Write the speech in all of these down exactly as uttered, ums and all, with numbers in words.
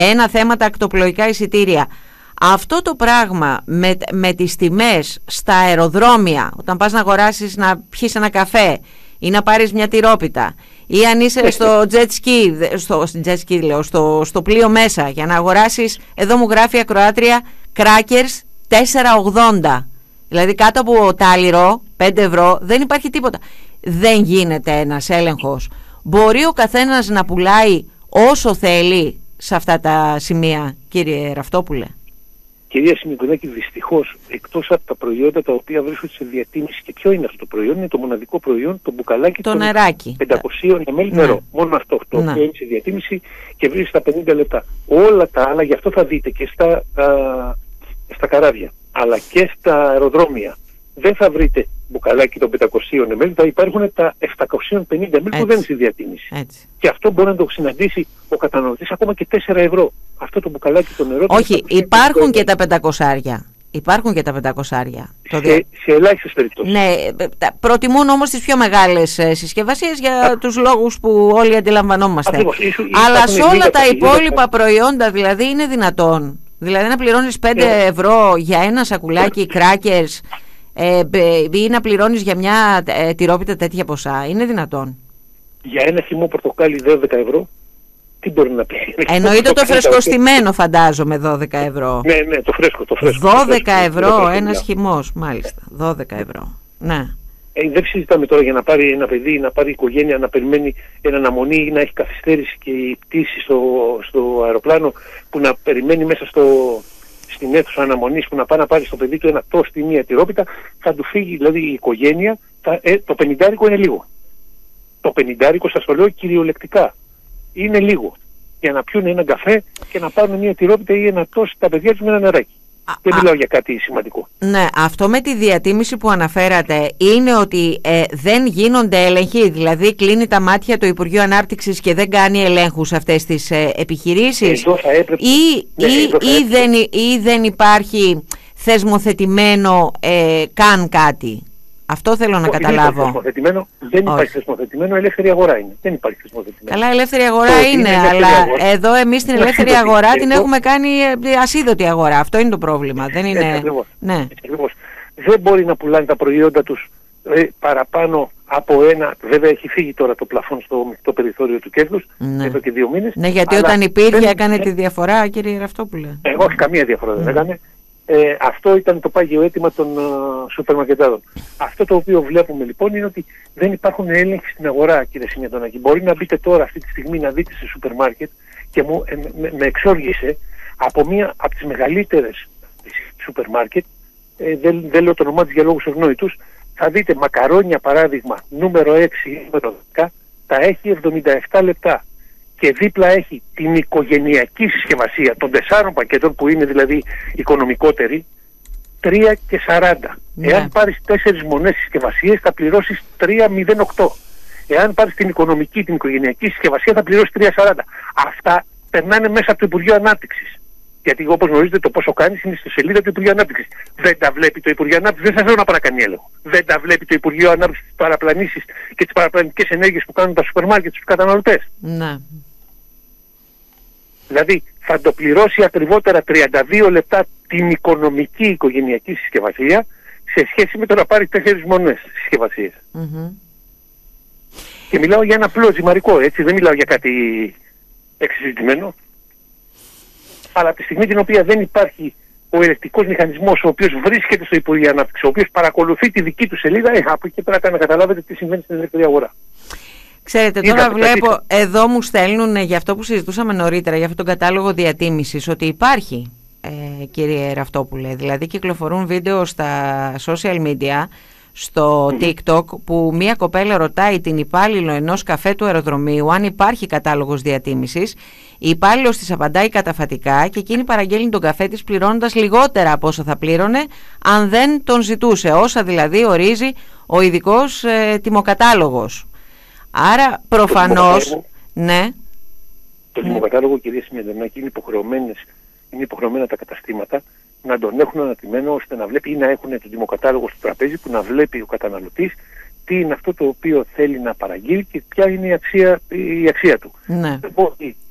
ένα θέμα τα ακτοπλοϊκά εισιτήρια. Αυτό το πράγμα με, με τις τιμές στα αεροδρόμια, όταν πας να αγοράσεις να πιεις ένα καφέ ή να πάρεις μια τυρόπιτα, ή αν είσαι στο jet ski, στο, jet ski λέω, στο, στο πλοίο μέσα για να αγοράσεις, εδώ μου γράφει ακροάτρια, crackers τέσσερα ογδόντα, δηλαδή κάτω από τάλιρο πέντε ευρώ δεν υπάρχει τίποτα. Δεν γίνεται ένας έλεγχος. Μπορεί ο καθένας να πουλάει όσο θέλει σε αυτά τα σημεία, κύριε Ραυτόπουλε? Κυρία Σιμικονάκη, δυστυχώς, εκτός από τα προϊόντα τα οποία βρίσκονται σε διατίμηση, και ποιο είναι αυτό το προϊόν? Είναι το μοναδικό προϊόν, το μπουκαλάκι, το νεράκι, πεντακόσια μιλιλίτρ νερό. Ναι. Μόνο αυτό, το ναι. οποίο είναι σε διατίμηση και βρίσκεται στα πενήντα λεπτά. Όλα τα άλλα, γι' αυτό θα δείτε και στα, α, στα καράβια, αλλά και στα αεροδρόμια, δεν θα βρείτε μπουκαλάκι των πεντακόσια μιλιλίτρ, θα υπάρχουν τα επτακόσια πενήντα μιλιλίτρ που δεν είναι στη διατίμηση. Έτσι. Και αυτό μπορεί να το συναντήσει ο καταναλωτής ακόμα και τέσσερα ευρώ. Αυτό το μπουκαλάκι το νερό. Όχι, υπάρχουν και τα πεντακόσια. Υπάρχουν και τα πεντακόσια. Σε, σε ελάχιστες περιπτώσεις. Ναι, προτιμούν όμως τις πιο μεγάλες συσκευασίες για Α, τους λόγους που όλοι αντιλαμβανόμαστε. Ακριβώς, ίσου, αλλά σε όλα τα υπόλοιπα προϊόντα, δηλαδή, είναι δυνατόν? Δηλαδή να πληρώνεις πέντε ευρώ για ένα σακουλάκι κράκερς ε, ή να πληρώνεις για μια ε, τυρόπιτα τέτοια ποσά? Είναι δυνατόν? Για ένα χυμό πορτοκάλι δώδεκα ευρώ, τι μπορεί να πει? Εννοείται το φρεσκοστημένο, φαντάζομαι, δώδεκα ευρώ. Ναι, ναι, το φρέσκο, το φρέσκο. δώδεκα ευρώ ένας χυμός, μάλιστα. δώδεκα ευρώ. Ναι. Ε, δεν συζητάμε τώρα για να πάρει ένα παιδί, να πάρει οικογένεια, να περιμένει ένα αναμονή ή να έχει καθυστέρηση και η πτήση στο, στο αεροπλάνο, που να περιμένει μέσα στο, στην αίθουσα αναμονής, που να πάει να πάρει στο παιδί του ένα τόστι ή μία τυρόπιτα, θα του φύγει δηλαδή η οικογένεια. Θα, ε, το πενηντάρικο είναι λίγο. Το πενηντάρικο, σας το λέω κυριολεκτικά, είναι λίγο για να πιούν έναν καφέ και να πάρουν μια τυρόπιτα ή ένα τόστι τα παιδιά τους με ένα νεράκι. Α, δεν μιλάω α, για κάτι σημαντικό. Ναι, αυτό με τη διατίμηση που αναφέρατε είναι ότι ε, δεν γίνονται έλεγχοι, δηλαδή κλείνει τα μάτια το Υπουργείο Ανάπτυξης και δεν κάνει ελέγχους σε αυτές τις ε, επιχειρήσεις, εδώ θα έπρεπε, ή, ναι, ή, εδώ θα ή, δεν, ή δεν υπάρχει θεσμοθετημένο ε, καν κάτι? Αυτό θέλω να Ο, καταλάβω. Θεσμοθετημένο, δεν Όχι. υπάρχει θεσμοθετημένο, ελεύθερη αγορά είναι. Δεν υπάρχει θεσμοθετημένο. Καλά, ελεύθερη αγορά το είναι, είναι αλλά αγορά. εδώ εμείς την ελεύθερη ασίδωτη. αγορά την Εγώ... έχουμε κάνει ασίδωτη αγορά. Αυτό είναι το πρόβλημα. Δεν είναι... Έτσι, ακριβώς. Ναι. Έτσι, ακριβώς. Δεν μπορεί να πουλάνε τα προϊόντα τους ε, παραπάνω από ένα. Βέβαια έχει φύγει τώρα το πλαφόν στο, στο περιθώριο του κέρδους, Ναι. εδώ και δύο μήνες. Ναι, γιατί αλλά όταν υπήρχε δεν... έκανε τη διαφορά, κύριε Ραυτόπουλε. Ε, όχι, καμία διαφορά δεν έκανε. Ε, αυτό ήταν το πάγιο αίτημα των uh, σούπερ μαρκετάδων. Αυτό το οποίο βλέπουμε λοιπόν είναι ότι δεν υπάρχουν έλεγχοι στην αγορά, κύριε Σιμιωτονάκη. Μπορεί να μπείτε τώρα αυτή τη στιγμή να δείτε σε σούπερ μάρκετ και μου, ε, με, με εξόργησε από μία από τις μεγαλύτερες σούπερ μάρκετ, ε, δεν, δεν λέω το όνομά της για λόγους ευνόητους, θα δείτε μακαρόνια παράδειγμα νούμερο έξι ή νούμερο δέκα, τα έχει εβδομήντα επτά λεπτά. Και δίπλα έχει την οικογενειακή συσκευασία των τεσσάρων πακέτων, που είναι δηλαδή οικονομικότερη, τρία και σαράντα. Ναι. Εάν πάρεις τέσσερις μονές συσκευασίες θα πληρώσεις τρία μηδέν οκτώ. Εάν πάρεις την οικονομική, την οικογενειακή συσκευασία θα πληρώσεις τρία σαράντα. Αυτά περνάνε μέσα από το Υπουργείο Ανάπτυξης. Γιατί όπως γνωρίζετε το πόσο κάνεις είναι στη σελίδα του Υπουργείου Ανάπτυξης. Δεν τα βλέπει το Υπουργείο Ανάπτυξης, δεν σας λέω να παρακάνει έλεγχο. Δεν τα βλέπει το Υπουργείο Ανάπτυξης, τις παραπλανήσεις και τις παραπλανητικές ενέργειες που κάνουν τα σούπερ μάρκετ στους καταναλωτές. Ναι. Δηλαδή θα το πληρώσει ακριβότερα τριάντα δύο λεπτά την οικονομική οικογενειακή συσκευασία σε σχέση με το να πάρει τέσσερις μονές συσκευασίες. Mm-hmm. Και μιλάω για ένα απλό ζυμαρικό, έτσι, δεν μιλάω για κάτι εξεζητημένο. Αλλά από τη στιγμή την οποία δεν υπάρχει ο ελεκτικός μηχανισμός ο οποίος βρίσκεται στο Υπουργείο Ανάπτυξης, ο οποίος παρακολουθεί τη δική του σελίδα, ε, από εκεί πέρα να καταλάβετε τι συμβαίνει στην ελεύθερη αγορά. Ξέρετε, τώρα Είδατε, βλέπω, πατήστε. Εδώ μου στέλνουν για αυτό που συζητούσαμε νωρίτερα, για αυτόν τον κατάλογο διατίμησης, ότι υπάρχει, ε, κύριε Ραυτόπουλε. Δηλαδή κυκλοφορούν βίντεο στα social media, στο mm-hmm. TikTok, που μία κοπέλα ρωτάει την υπάλληλο ενός καφέ του αεροδρομίου αν υπάρχει κατάλογος διατίμησης. Η υπάλληλος της απαντάει καταφατικά και εκείνη παραγγέλνει τον καφέ της πληρώνοντας λιγότερα από όσα θα πλήρωνε αν δεν τον ζητούσε, όσα δηλαδή ορίζει ο ειδικός ε, τιμοκατάλογος. Άρα προφανώς, ναι. Το τιμοκατάλογο, κυρία Σιμιωτονάκη, είναι, είναι υποχρεωμένα τα καταστήματα να τον έχουν ανατημένο ώστε να βλέπει ή να έχουν το τιμοκατάλογο στο τραπέζι που να βλέπει ο καταναλωτής τι είναι αυτό το οποίο θέλει να παραγγείλει και ποια είναι η αξία, η αξία του. Ναι. Δεν μπορεί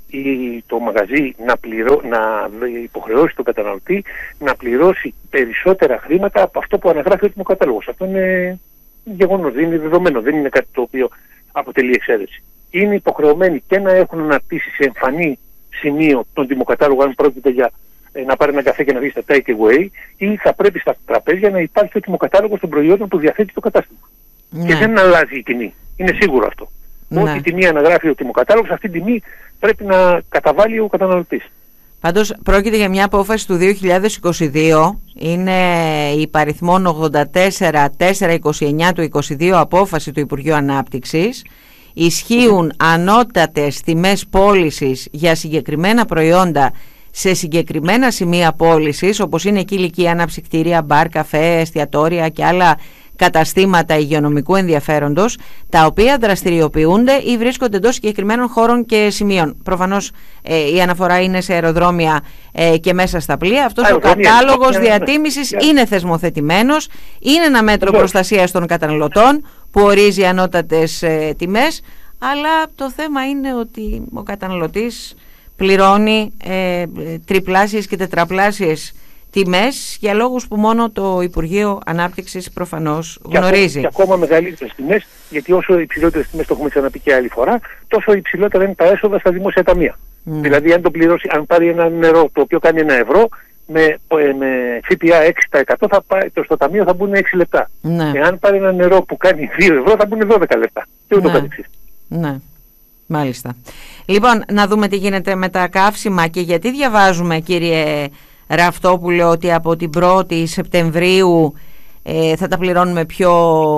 η, το μαγαζί να, πληρώ, να υποχρεώσει τον καταναλωτή να πληρώσει περισσότερα χρήματα από αυτό που αναγράφει ο τιμοκατάλογος. Αυτό είναι γεγονός, είναι δεδομένο, δεν είναι κάτι το οποίο αποτελεί εξαίρεση. Είναι υποχρεωμένοι και να έχουν αναρτήσει σε εμφανή σημείο τον τιμοκατάλογο, αν πρόκειται για ε, να πάρει ένα καφέ και να δει στα take away, ή θα πρέπει στα τραπέζια να υπάρχει ο τιμοκατάλογος των προϊόντων που διαθέτει το κατάστημα. Ναι. Και δεν αλλάζει η τιμή. Είναι σίγουρο αυτό. Ναι. Ό,τι τιμή αναγράφει ο τιμοκατάλογος, αυτή την τιμή πρέπει να καταβάλει ο καταναλωτής. Πάντως πρόκειται για μια απόφαση του δύο χιλιάδες είκοσι δύο, είναι η παριθμόν ογδόντα τέσσερα τετρακόσια είκοσι εννιά του είκοσι δύο απόφαση του Υπουργείου Ανάπτυξης. Ισχύουν ανώτατες τιμές πώλησης για συγκεκριμένα προϊόντα σε συγκεκριμένα σημεία πώλησης, όπως είναι εκεί ηλικία, αναψυκτήρια, μπαρ, καφέ, εστιατόρια και άλλα καταστήματα υγειονομικού ενδιαφέροντος, τα οποία δραστηριοποιούνται ή βρίσκονται εντός συγκεκριμένων χώρων και σημείων. Προφανώς ε, η αναφορά είναι σε αεροδρόμια ε, και μέσα στα πλοία. Αυτός ο κατάλογος διατίμησης είναι θεσμοθετημένος, είναι ένα μέτρο προστασίας των καταναλωτών που ορίζει ανώτατες ε, τιμές, αλλά το θέμα είναι ότι ο καταναλωτής πληρώνει ε, τριπλάσιες και τετραπλάσιες τιμές για λόγους που μόνο το Υπουργείο Ανάπτυξης προφανώς γνωρίζει. Και ακόμα μεγαλύτερες τιμές, γιατί όσο υψηλότερες τιμές, το έχουμε ξαναπεί και άλλη φορά, τόσο υψηλότερα είναι τα έσοδα στα δημόσια ταμεία. Mm. Δηλαδή, αν το πληρώσει, αν πάρει ένα νερό το οποίο κάνει ένα ευρώ, με, με ΦΠΑ έξι τοις εκατό θα πάει, το στο ταμείο θα μπουν έξι λεπτά. Mm. Εάν πάρει ένα νερό που κάνει δύο ευρώ, θα μπουν δώδεκα λεπτά. Και ούτω καθεξής. Ναι. Μάλιστα. Λοιπόν, να δούμε τι γίνεται με τα καύσιμα και γιατί διαβάζουμε, κύριε Ραφτόπουλε, ότι από την πρώτη Σεπτεμβρίου ε, θα τα πληρώνουμε πιο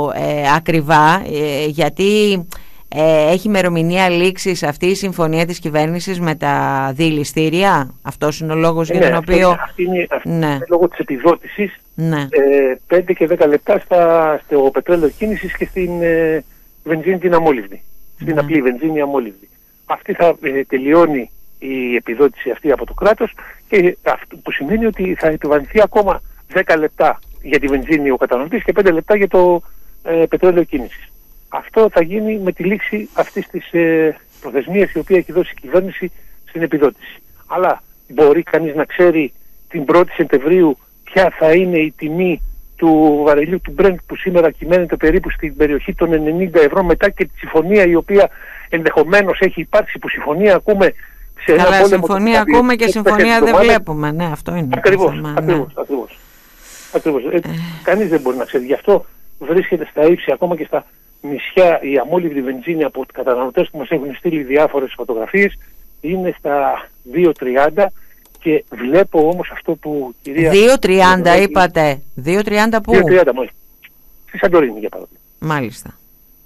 ε, ακριβά, ε, γιατί ε, έχει ημερομηνία λήξης αυτή η συμφωνία της κυβέρνησης με τα διηληστήρια. Αυτός είναι ο λόγος ναι, για τον οποίο... Αυτή είναι, αυτή ναι. είναι λόγω της επιδότησης, ναι. ε, πέντε και δέκα λεπτά στα, στο πετρέλαιο κίνησης και στην ε, βενζίνη την αμόλυβδη, στην ναι. απλή βενζίνη αμόλυβδη. Αυτή θα ε, τελειώνει η επιδότηση αυτή από το κράτος, και αυτό που σημαίνει ότι θα επιβαρυνθεί ακόμα δέκα λεπτά για τη βενζίνη ο καταναλωτής και πέντε λεπτά για το ε, πετρέλαιο κίνησης. Αυτό θα γίνει με τη λήξη αυτής της ε, προθεσμίας η οποία έχει δώσει η κυβέρνηση στην επιδότηση. Αλλά μπορεί κανείς να ξέρει την πρώτη Σεπτεμβρίου ποια θα είναι η τιμή του βαρελιού του Brent, που σήμερα κυμαίνεται περίπου στην περιοχή των ενενήντα ευρώ, μετά και τη συμφωνία η οποία ενδεχομένως έχει υπάρξει, που συμφωνία ακούμε σε ένα Καλά, συμφωνία ακούμε και συμφωνία δεν βλέπουμε. Ναι, αυτό είναι. Ακριβώς, θέμα, ακριβώς, ναι. ακριβώς, ακριβώς. Ε, κανείς δεν μπορεί να ξέρει. Γι' αυτό βρίσκεται στα ύψη, ακόμα και στα νησιά, η αμόλυβδη βενζίνη από καταναλωτές που μας έχουν στείλει διάφορες φωτογραφίες είναι στα δύο τριάντα, και βλέπω όμως αυτό που κυρία... δύο τριάντα είπατε. δύο τριάντα πού? δύο τριάντα μόλις. Στη Σαντορίνη, για παράδειγμα. Μάλιστα.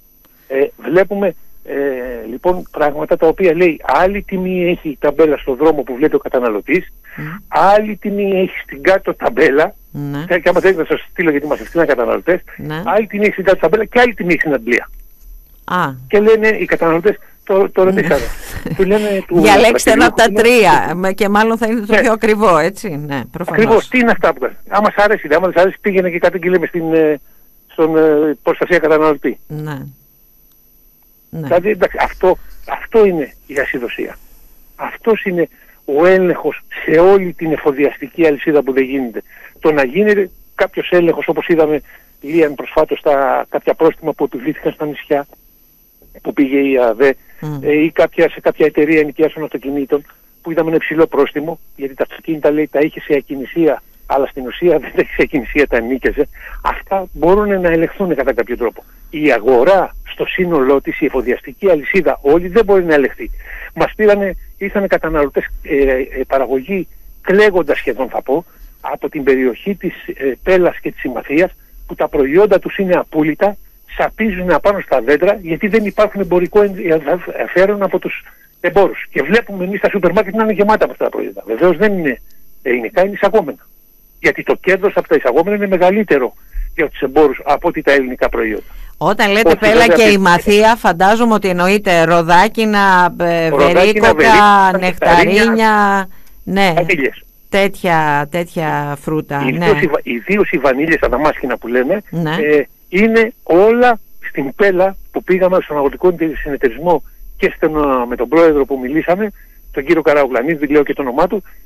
Ε, βλέπουμε ε, λοιπόν πράγματα τα οποία λέει άλλη τιμή έχει η ταμπέλα στο δρόμο που βλέπει ο καταναλωτής, mm. άλλη τιμή έχει στην κάτω ταμπέλα, mm. και άμα θέλετε να σας στείλω γιατί μας ευθύναν καταναλωτές, mm. άλλη τιμή έχει στην κάτω ταμπέλα και άλλη τιμή έχει στην αντλία. Ah. Και λένε οι καταναλωτές, το, το ρωτήσανε. Του λένε, του διαλέξτε ένα από τα τρία, είναι... και μάλλον θα είναι το ναι. πιο ακριβό, έτσι. Ναι, προφανώς. Ακριβώς, τι είναι αυτά που κάνει. Άμα σ' αρέσει, άμα δεν σ' αρέσει, πήγαινε και κάτι και λέμε στην, στον ε, προστασία καταναλωτή. Ναι. Ναι. Δηλαδή, εντάξει, αυτό, αυτό είναι η ασυδοσία. Αυτός είναι ο έλεγχος σε όλη την εφοδιαστική αλυσίδα που δεν γίνεται. Το να γίνεται κάποιος έλεγχος, όπως είδαμε Λίαν προσφάτως στα κάποια πρόστιμα που επιβλήθηκαν στα νησιά, που πήγε η ΑΔΕ, mm. ε, ή κάποια, σε κάποια εταιρεία ενοικιάσεων αυτοκινήτων, που είδαμε ένα υψηλό πρόστιμο, γιατί τα αυτοκίνητα λέει τα είχε σε ακινησία, αλλά στην ουσία δεν τα είχε σε ακινησία, τα ενίκαιζε. Αυτά μπορούν να ελεγχθούν κατά κάποιο τρόπο. Η αγορά στο σύνολό της, η εφοδιαστική αλυσίδα, όλη δεν μπορεί να ελεγχθεί. Μας πήρανε, ήρθαν καταναλωτές ε, ε, παραγωγή, κλαίγοντας σχεδόν θα πω, από την περιοχή της ε, Πέλας και της Συμμαθίας, που τα προϊόντα τους είναι απόλυτα, σαπίζουν απάνω στα δέντρα, γιατί δεν υπάρχουν εμπορικό ενδιαφέρον από τους εμπόρους. Και βλέπουμε εμείς τα σούπερ μάρκετ να είναι γεμάτα από αυτά τα προϊόντα. Βεβαίως δεν είναι ελληνικά, είναι εισαγόμενα. Γιατί το κέρδος από τα εισαγόμενα είναι μεγαλύτερο για τους εμπόρους από ότι τα ελληνικά προϊόντα. Όταν λέτε όχι, Πέλα και η Μαθία, φαντάζομαι ότι εννοείται ροδάκινα, βερίκοκα, νεκταρίνια, ναι, τέτοια, τέτοια φρούτα. Ιδίως ναι. οι, οι βανίλιες, τα δαμάσκηνα που λέμε, ναι. ε, είναι όλα στην Πέλα που πήγαμε στον αγροτικό συνεταιρισμό και στον, με τον πρόεδρο που μιλήσαμε, τον κύριο Καράογλανίδη, λέω και το όνομά του,